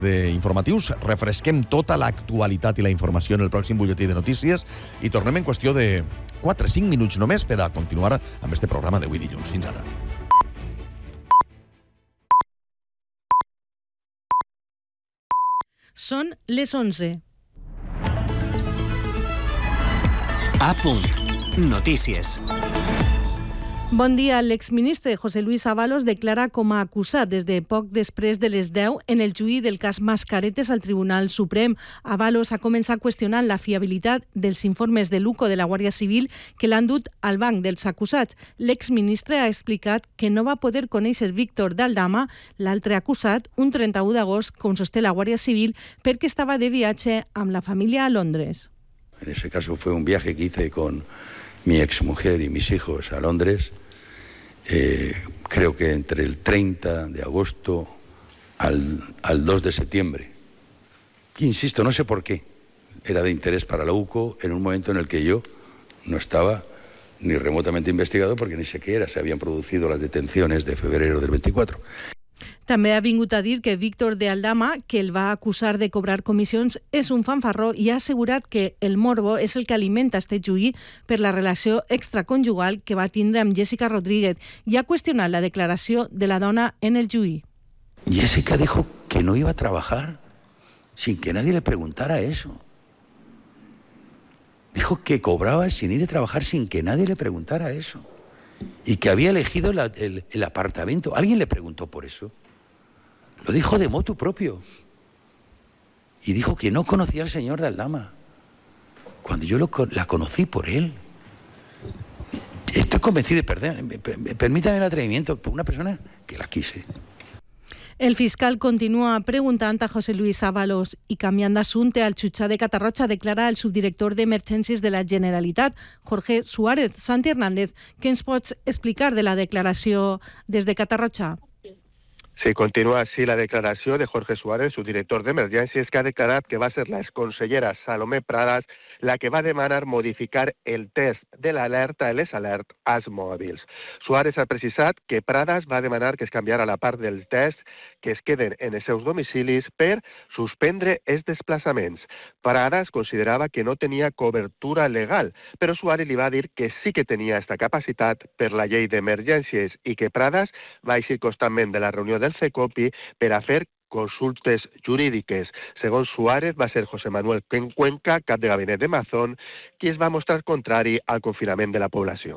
d'informatius. Refresquem tota l'actualitat i la informació en el pròxim butlletí de notícies i tornem en qüestió de 4-5 minuts només per a continuar amb este programa d'avui dilluns. Fins ara. Són les 11. A punt. Notícies. Bon dia. L'exministre José Luis Ábalos declara com a acusat des de poc després de les 10 en el juí del cas Mascaretes al Tribunal Suprem. Ábalos ha començat qüestionant la fiabilitat dels informes de l'UCO de la Guàrdia Civil que l'han dut al banc dels acusats. L'exministre ha explicat que no va poder conèixer Víctor de Aldama, l'altre acusat, un 31 d'agost, com sosté la Guàrdia Civil, perquè estava de viatge amb la família a Londres. En ese caso fue un viaje que hice con mi exmujer y mis hijos a Londres. Creo que entre el 30 de agosto al 2 de septiembre. Insisto, no sé por qué. Era de interés para la UCO en un momento en el que yo no estaba ni remotamente investigado porque ni siquiera se habían producido las detenciones de febrero del 24. També ha vingut a dir que Víctor de Aldama, que el va acusar de cobrar comissions, és un fanfarró i ha assegurat que el morbo és el que alimenta este juí per la relació extraconjugal que va tindre amb Jessica Rodríguez i ha qüestionat la declaració de la dona en el juí. Jessica dijo que no iba a trabajar sin que nadie le preguntara eso. Dijo que cobraba sin ir a trabajar sin que nadie le preguntara eso. Y que había elegido el apartamento. ¿Alguien le preguntó por eso? Lo dijo de motu propio. Y dijo que no conocía al señor de Aldama. Cuando yo la conocí por él. Estoy convencido de permítame el atrevimiento por una persona que la quise. El fiscal continua preguntant a José Luis Ábalos i canviant d'assumpte al jutjat de Catarroja declara el subdirector d'Emergències de la Generalitat, Jorge Suárez. Santi Hernández, què ens pots explicar de la declaració des de Catarroja? Sí, continua així la declaració de Jorge Suárez, subdirector d'Emergències, que ha declarat que va ser la exconsellera Salomé Pradas la que va demanar modificar el test de l'alerta a les alertes mòbils. Suárez ha precisat que Pradas va demanar que es canviara la part del test que es queden en els seus domicilis per suspendre els desplaçaments. Pradas considerava que no tenia cobertura legal, però Suárez li va dir que sí que tenia aquesta capacitat per la llei d'emergències i que Pradas va eixir constantment de la reunió del CECOPI per a fer consultes jurídiques. Segons Suárez, va ser José Manuel Cuenca, cap de gabinet de Mazón, qui es va mostrar contrari al confinament de la població.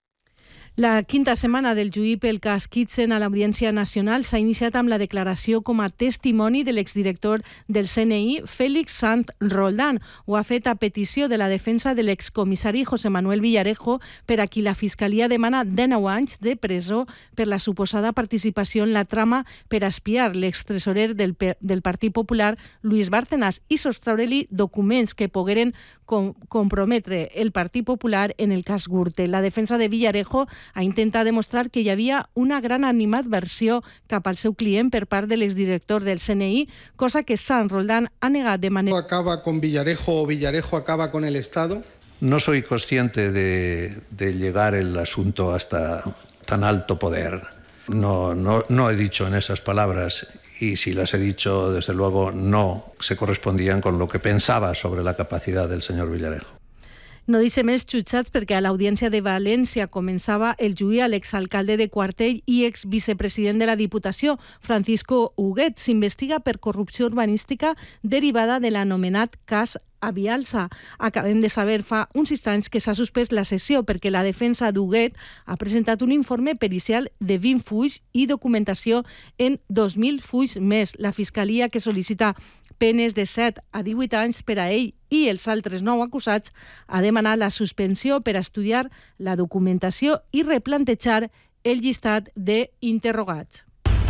La quinta setmana del juí pel cas Kitchen a l'Audiència Nacional s'ha iniciat amb la declaració com a testimoni de l'exdirector del CNI, Félix Sanz Roldán. Ho ha fet a petició de la defensa de l'excomissari José Manuel Villarejo, per a qui la Fiscalia demana 19 anys de presó per la suposada participació en la trama per espiar l'extresorer del Partit Popular, Luis Bárcenas, i sostreure-li documents que pogueren comprometre el Partit Popular en el cas Gürtel. La defensa de Villarejo ha intentat demostrar que hi havia una gran animadversió cap al seu client per part de l'exdirector del CNI, cosa que Sanz Roldán ha negat de manera... ¿Acaba con Villarejo o Villarejo acaba con el Estado? No soy consciente de llegar el asunto hasta tan alto poder. No he dicho en esas palabras, y si las he dicho, desde luego, no se correspondían con lo que pensaba sobre la capacidad del señor Villarejo. No deixa més jutjats perquè a l'Audiència de València començava el juí a l'exalcalde de Quartell i exvicepresident de la Diputació, Francisco Huguet. S'investiga per corrupció urbanística derivada de l'anomenat cas Avialsa. Acabem de saber fa uns instants que s'ha suspès la sessió perquè la defensa d'Huguet ha presentat un informe pericial de 20 fulls i documentació en 2.000 fulls més. La Fiscalia, que sol·licita penes de 7 a 18 anys per a ell i els altres 9 acusats, ha demanat la suspensió per a estudiar la documentació i replantejar el llistat d'interrogats.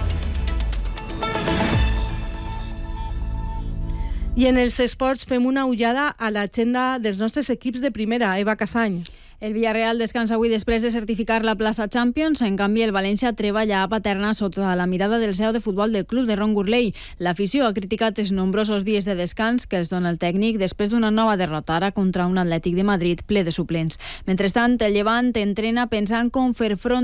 I en els esports fem una ullada a l'agenda dels nostres equips de primera. Eva Casany. El Villarreal descansa avui després de certificar la plaça Champions. En canvi, el València treballa a Paterna sota la mirada del CEO de futbol del club de Ron Gurley. L'afició ha criticat els nombrosos dies de descans que els dona el tècnic després d'una nova derrota ara contra un Atlètic de Madrid ple de suplents. Mentrestant, el Llevant entrena pensant com fer front